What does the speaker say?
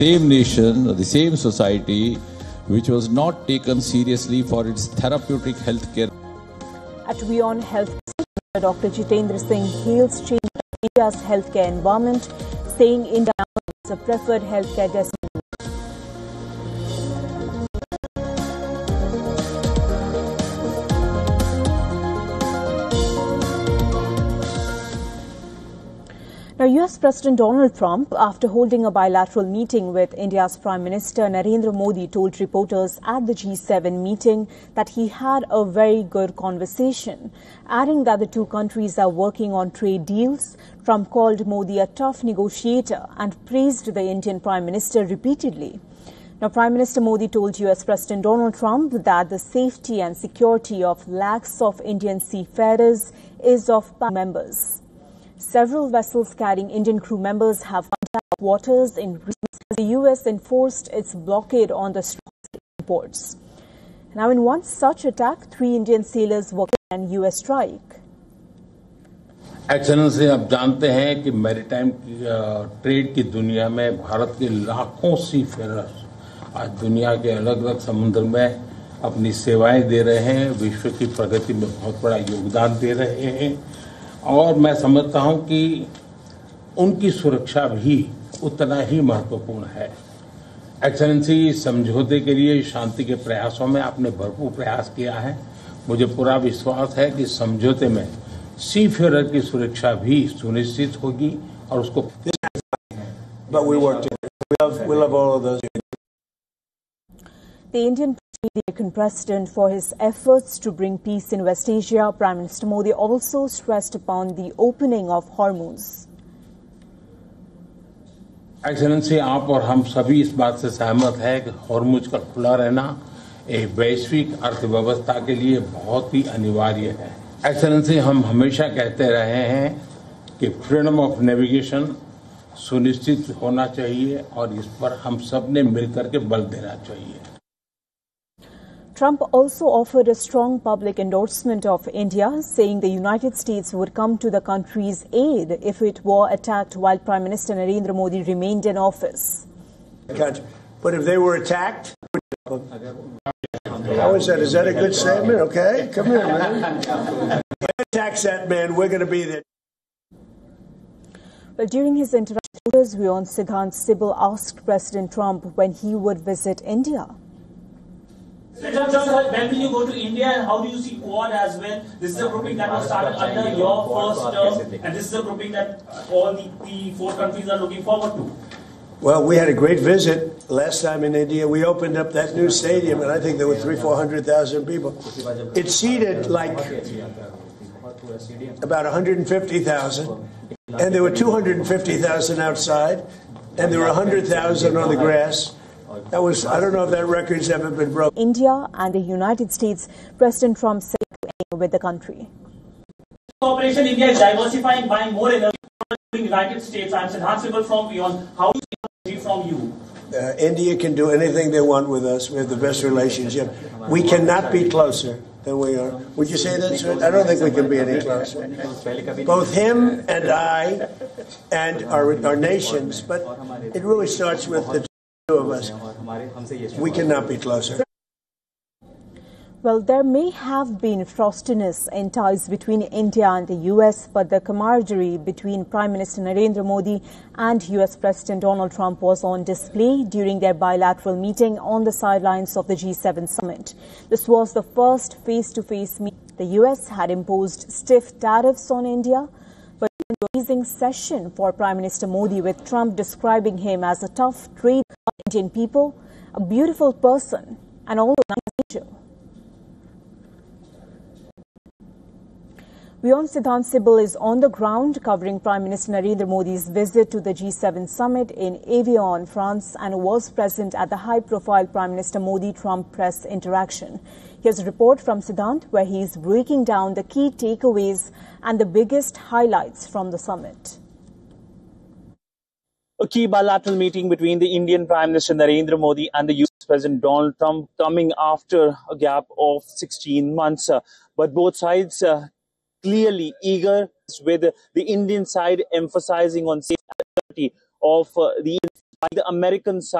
same nation, the same society, which was not taken seriously for its therapeutic healthcare. At WION Health, Dr. Jitendra Singh hails change of India's healthcare environment, saying India is a preferred healthcare destination. Now, US President Donald Trump, after holding a bilateral meeting with India's Prime Minister Narendra Modi, told reporters at the G7 meeting that he had a very good conversation, adding that the two countries are working on trade deals. Trump called Modi a tough negotiator and praised the Indian Prime Minister repeatedly. Now, Prime Minister Modi told US President Donald Trump that the safety and security of lakhs of Indian seafarers is of members. Several vessels carrying Indian crew members have contact waters in recent as the U.S. enforced its blockade on the ports. Now, in one such attack, 3 Indian sailors were killed in U.S. strike. Excellency, आप जानते हैं कि maritime trade की दुनिया में भारत के लाखों seafarers आज दुनिया के अलग अलग समुद्र में अपनी सेवाएं दे रहे हैं, विश्व की प्रगति में बहुत बड़ा योगदान दे रहे हैं और मैं समझता हूं कि उनकी सुरक्षा भी उतना ही महत्वपूर्ण है। एक्सेलेंसी, समझौते के लिए शांति के प्रयासों में आपने भरपूर प्रयास किया है। मुझे पूरा विश्वास है कि समझौते में सीफेरर की सुरक्षा भी सुनिश्चित होगी और उसको But we work together. We love all of those. The Indian President for his efforts to bring peace in West Asia. Prime Minister Modi also stressed upon the opening of Hormuz. Excellency, आप और हम सभी इस बात से सहमत हैं कि हॉर्मुज का खुला रहना एक वैश्विक अर्थव्यवस्था के लिए बहुत ही अनिवार्य है। एक्सेलेंसी, हम हमेशा कहते रहे हैं कि फ्रीडम ऑफ नेविगेशन सुनिश्चित होना चाहिए और इस पर हम सब ने मिलकर के बल देना चाहिए। Trump also offered a strong public endorsement of India, saying the United States would come to the country's aid if it were attacked while Prime Minister Narendra Modi remained in office. But if they were attacked, how is that? Is that a good statement? Okay, come here, man. If it attacks that man, we're going to be there. Well, during his interaction with WION, Siddhant Sibal asked President Trump when he would visit India. When will you go to India and how do you see Quad as well? This is a grouping that was started under your first term and this is a grouping that all the 4 countries are looking forward to. Well, we had a great visit last time in India. We opened up that new stadium and I think there were 400,000 people. It seated like about 150,000 and there were 250,000 outside and there were 100,000 on the grass. That was, I don't know if that record's ever been broken. India and the United States, President Trump said with the country. Cooperation, India is diversifying, buying more energy from the United States. I'm Siddhant Sibal from WION. How do you see energy from you? India can do anything they want with us. We have the best relationship. We cannot be closer than we are. Would you say that, sir? I don't think we can be any closer. Both him and I and our nations, but it really starts with the of us. We cannot be closer. Well, there may have been frostiness in ties between India and the US, but the camaraderie between Prime Minister Narendra Modi and US President Donald Trump was on display during their bilateral meeting on the sidelines of the G7 summit. This was the first face-to-face meeting. The US had imposed stiff tariffs on India, but a amazing session for Prime Minister Modi, with Trump describing him as a tough trade Indian people, a beautiful person, and also a nice nature. WION Siddhant Sibal is on the ground covering Prime Minister Narendra Modi's visit to the G7 summit in Evian, France, and was present at the high-profile Prime Minister Modi-Trump press interaction. Here's a report from Siddhant, where he is breaking down the key takeaways and the biggest highlights from the summit. A key bilateral meeting between the Indian Prime Minister Narendra Modi and the US President Donald Trump coming after a gap of 16 months. But both sides clearly eager, with the Indian side emphasizing on safety of the the American side.